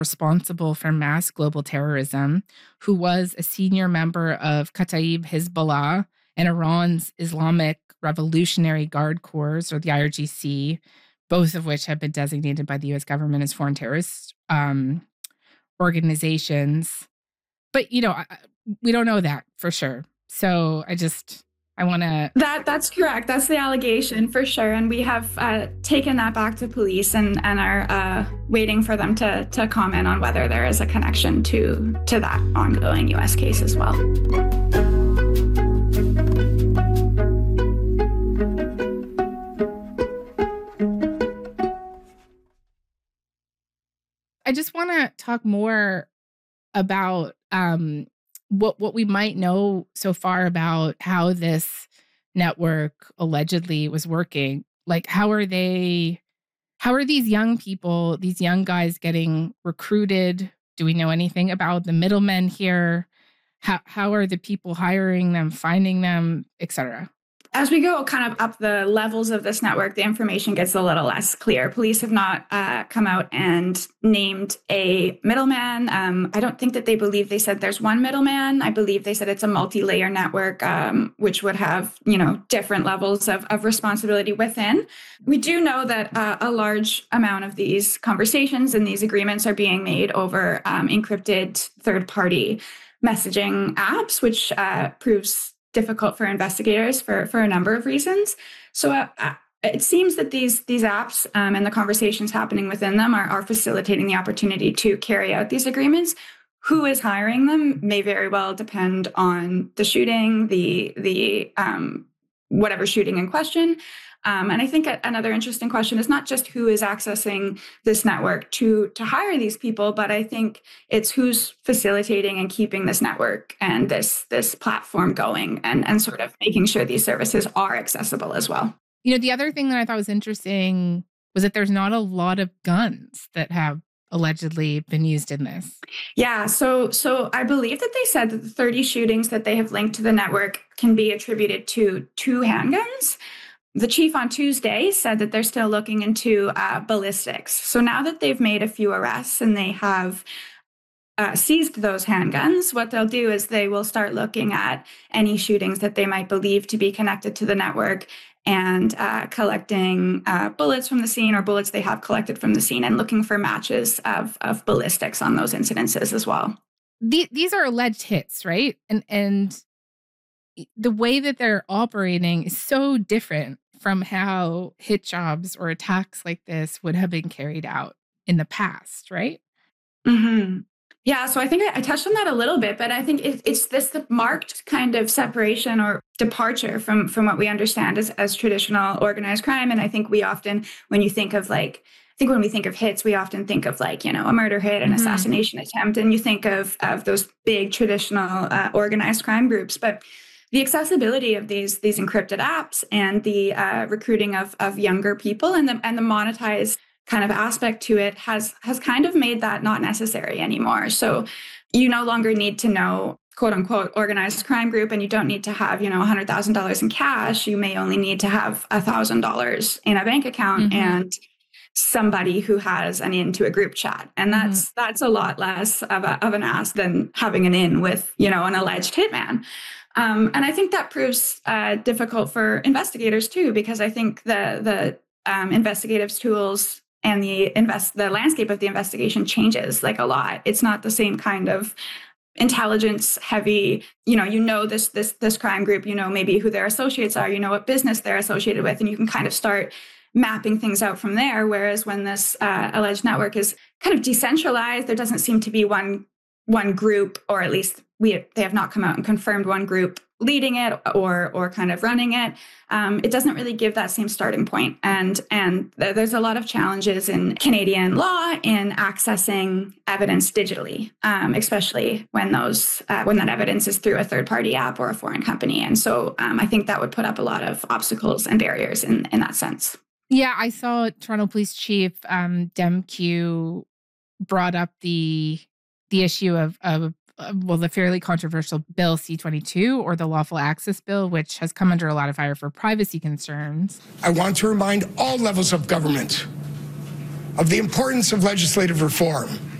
responsible for mass global terrorism, who was a senior member of Kataib Hezbollah and Iran's Islamic Revolutionary Guard Corps, or the IRGC, both of which have been designated by the U.S. government as foreign terrorist organizations. But, we don't know that for sure. So I want to... That's correct. That's the allegation for sure. And we have taken that back to police and are waiting for them to comment on whether there is a connection to that ongoing U.S. case as well. I just want to talk more about what we might know so far about how this network allegedly was working. Like, how are these young people, these young guys getting recruited? Do we know anything about the middlemen here? How are the people hiring them, finding them, et cetera? As we go kind of up the levels of this network, the information gets a little less clear. Police have not come out and named a middleman. I don't think that they said there's one middleman. I believe they said it's a multi-layer network, which would have, different levels of responsibility within. We do know that a large amount of these conversations and these agreements are being made over encrypted third-party messaging apps, which proves difficult for investigators for a number of reasons. So it seems that these apps and the conversations happening within them are facilitating the opportunity to carry out these agreements. Who is hiring them may very well depend on the shooting, the whatever shooting in question. And I think another interesting question is not just who is accessing this network to hire these people, but I think it's who's facilitating and keeping this network and this platform going and sort of making sure these services are accessible as well. The other thing that I thought was interesting was that there's not a lot of guns that have allegedly been used in this. Yeah, so I believe that they said that the 30 shootings that they have linked to the network can be attributed to 2 handguns. The chief on Tuesday said that they're still looking into ballistics. So now that they've made a few arrests and they have seized those handguns, what they'll do is they will start looking at any shootings that they might believe to be connected to the network and collecting bullets from the scene or bullets they have collected from the scene and looking for matches of ballistics on those incidences as well. These are alleged hits, right? And the way that they're operating is so different from how hit jobs or attacks like this would have been carried out in the past, right? Mm-hmm. Yeah, so I think I touched on that a little bit, but I think it's the marked kind of separation or departure from what we understand as traditional organized crime. And I think we often, when we think of hits, we often think of a murder hit, an assassination attempt, and you think of those big traditional organized crime groups. But the accessibility of these encrypted apps and the recruiting of younger people and the monetized kind of aspect to it has kind of made that not necessary anymore. So you no longer need to know, quote unquote, organized crime group, and you don't need to have, $100,000 in cash. You may only need to have $1,000 in a bank account and somebody who has an in to a group chat. And that's a lot less of an ask than having an in with, an alleged hitman. And I think that proves difficult for investigators too, because I think the investigative tools and the landscape of the investigation changes a lot. It's not the same kind of intelligence heavy, this crime group, maybe who their associates are, what business they're associated with, and you can kind of start mapping things out from there. Whereas when this alleged network is kind of decentralized, there doesn't seem to be one group, or at least they have not come out and confirmed one group leading it or kind of running it. It doesn't really give that same starting point. And there's a lot of challenges in Canadian law in accessing evidence digitally, especially when that evidence is through a third-party app or a foreign company. And so I think that would put up a lot of obstacles and barriers in that sense. Yeah, I saw Toronto Police Chief Demkiw brought up the issue of the fairly controversial Bill C-22 or the Lawful Access Bill, which has come under a lot of fire for privacy concerns. I want to remind all levels of government of the importance of legislative reform.